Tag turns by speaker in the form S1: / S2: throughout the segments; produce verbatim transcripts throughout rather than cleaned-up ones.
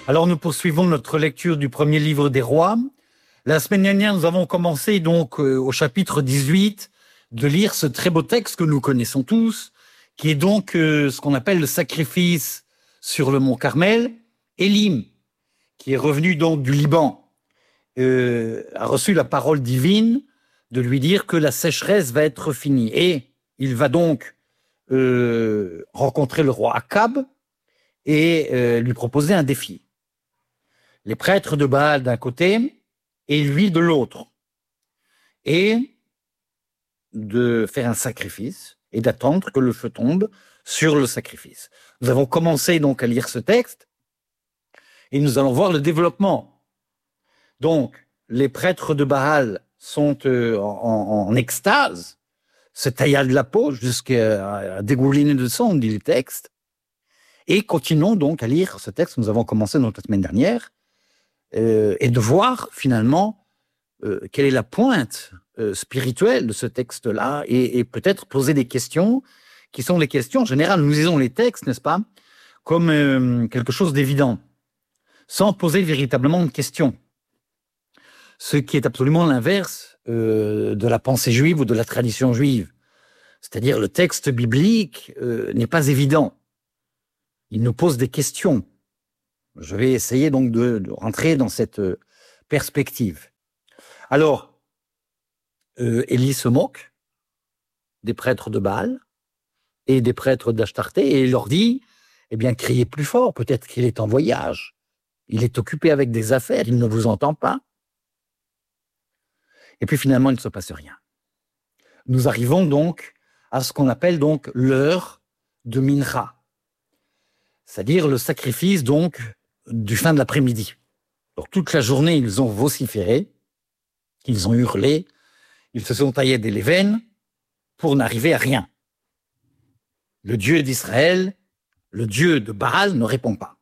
S1: Alors nous poursuivons notre lecture du premier livre des rois. La semaine dernière, nous avons commencé donc euh, au chapitre dix-huit de lire ce très beau texte que nous connaissons tous, qui est donc euh, ce qu'on appelle le sacrifice sur le mont Carmel. Élim, qui est revenu donc du Liban, euh, a reçu la parole divine de lui dire que la sécheresse va être finie. Et il va donc euh, rencontrer le roi Akab et euh, lui proposer un défi. Les prêtres de Baal d'un côté et lui de l'autre. Et de faire un sacrifice et d'attendre que le feu tombe sur le sacrifice. Nous avons commencé donc à lire ce texte et nous allons voir le développement. Donc, les prêtres de Baal sont euh, en, en extase, se taillent de la peau jusqu'à dégouliner de sang, dit le texte. Et continuons donc à lire ce texte que nous avons commencé notre semaine dernière euh, et de voir finalement euh, quelle est la pointe euh, spirituelle de ce texte-là et, et peut-être poser des questions qui sont des questions générales. Nous lisons les textes, n'est-ce pas, comme euh, quelque chose d'évident, sans poser véritablement de questions. Ce qui est absolument l'inverse euh, de la pensée juive ou de la tradition juive. C'est-à-dire le texte biblique euh, n'est pas évident. Il nous pose des questions. Je vais essayer donc de, de rentrer dans cette euh, perspective. Alors, euh, Élie se moque des prêtres de Baal et des prêtres d'Ashtarté et il leur dit, eh bien, criez plus fort, peut-être qu'il est en voyage. Il est occupé avec des affaires, il ne vous entend pas. Et puis finalement, il ne se passe rien. Nous arrivons donc à ce qu'on appelle donc l'heure de Mincha, c'est-à-dire le sacrifice donc du fin de l'après-midi. Donc toute la journée, ils ont vociféré, ils ont hurlé, ils se sont taillés des veines pour n'arriver à rien. Le Dieu d'Israël, le Dieu de Baal ne répond pas.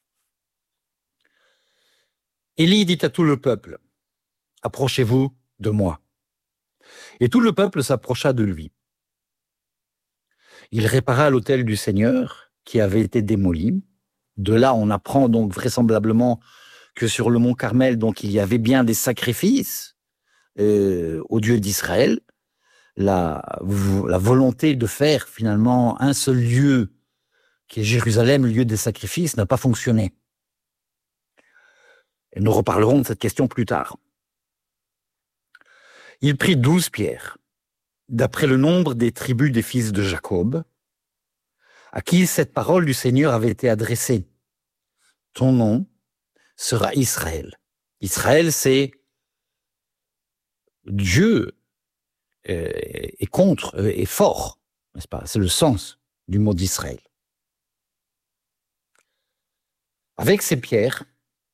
S1: Élie dit à tout le peuple, « Approchez-vous de moi. » Et tout le peuple s'approcha de lui. Il répara l'autel du Seigneur qui avait été démoli. De là, on apprend donc vraisemblablement que sur le mont Carmel, donc, il y avait bien des sacrifices euh, au Dieu d'Israël. La, la volonté de faire finalement un seul lieu, qui est Jérusalem, le lieu des sacrifices, n'a pas fonctionné. Et nous reparlerons de cette question plus tard. Il prit douze pierres, d'après le nombre des tribus des fils de Jacob, à qui cette parole du Seigneur avait été adressée. Ton nom sera Israël. Israël, c'est Dieu est contre, est fort, n'est-ce pas? C'est le sens du mot d'Israël. Avec ces pierres,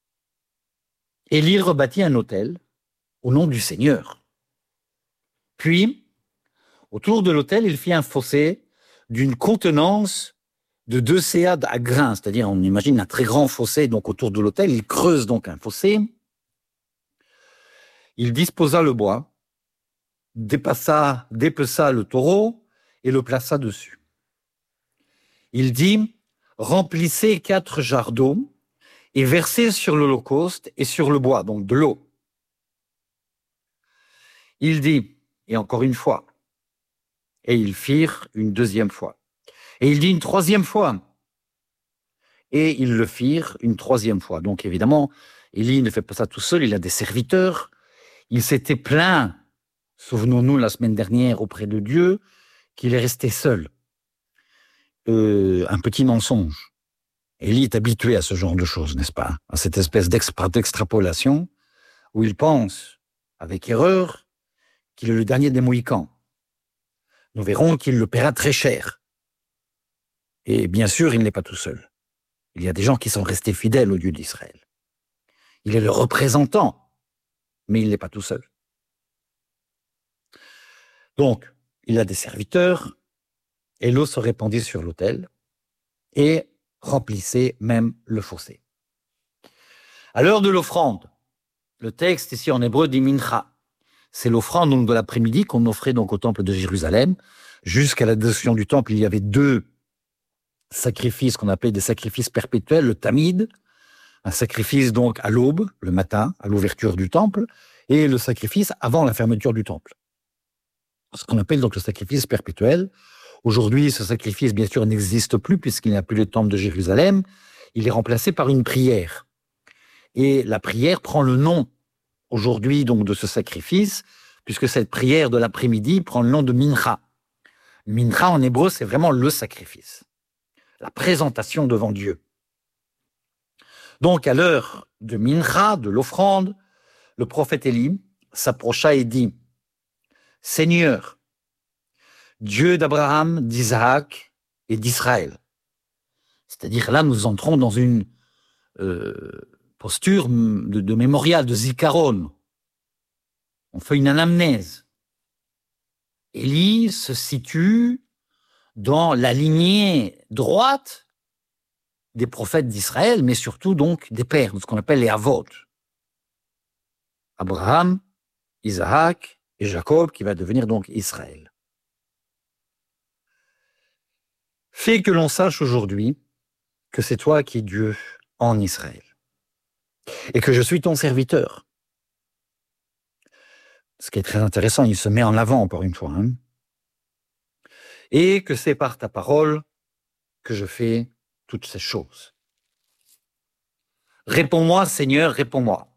S1: Élie rebâtit un autel au nom du Seigneur. Puis, autour de l'autel, il fit un fossé d'une contenance de deux séades à grains, c'est-à-dire on imagine un très grand fossé donc autour de l'autel, il creuse donc un fossé, il disposa le bois, dépassa, dépeça le taureau et le plaça dessus. Il dit, remplissez quatre jarres d'eau et versez sur l'holocauste et sur le bois, donc de l'eau. Il dit, et encore une fois, et ils firent une deuxième fois. Et il dit une troisième fois. Et ils le firent une troisième fois. Donc évidemment, Élie ne fait pas ça tout seul, il a des serviteurs. Il s'était plaint, souvenons-nous la semaine dernière auprès de Dieu, qu'il est resté seul. Euh, un petit mensonge. Élie est habitué à ce genre de choses, n'est-ce pas? À cette espèce d'extrapolation où il pense, avec erreur, qu'il est le dernier des Mohicans. Nous verrons qu'il le paiera très cher. Et bien sûr, il n'est pas tout seul. Il y a des gens qui sont restés fidèles au Dieu d'Israël. Il est le représentant, mais il n'est pas tout seul. Donc, il a des serviteurs, et l'eau se répandit sur l'autel, et remplissait même le fossé. À l'heure de l'offrande, le texte ici en hébreu dit mincha. C'est l'offrande donc de l'après-midi qu'on offrait donc au temple de Jérusalem. Jusqu'à la destruction du temple, il y avait deux sacrifices qu'on appelait des sacrifices perpétuels, le tamid, Un sacrifice donc à l'aube, le matin, à l'ouverture du temple, et le sacrifice avant la fermeture du temple. Ce qu'on appelle donc le sacrifice perpétuel. Aujourd'hui, ce sacrifice, bien sûr, n'existe plus puisqu'il n'y a plus le temple de Jérusalem. Il est remplacé par une prière. Et la prière prend le nom, aujourd'hui, donc, de ce sacrifice, puisque cette prière de l'après-midi prend le nom de mincha. Mincha, en hébreu, c'est vraiment le sacrifice. La présentation devant Dieu. Donc, à l'heure de mincha, de l'offrande, le prophète Élie s'approcha et dit « Seigneur, Dieu d'Abraham, d'Isaac et d'Israël. » C'est-à-dire là, nous entrons dans une euh, posture de, de mémorial, de zikaron. On fait une anamnèse. Élie se situe dans la lignée droite des prophètes d'Israël, mais surtout donc des pères, de ce qu'on appelle les avot. Abraham, Isaac et Jacob, qui va devenir donc Israël. Fais que l'on sache aujourd'hui que c'est toi qui es Dieu en Israël et que je suis ton serviteur. Ce qui est très intéressant, il se met en avant encore une fois. Hein, et que c'est par ta parole que je fais toutes ces choses. Réponds-moi, Seigneur, réponds-moi.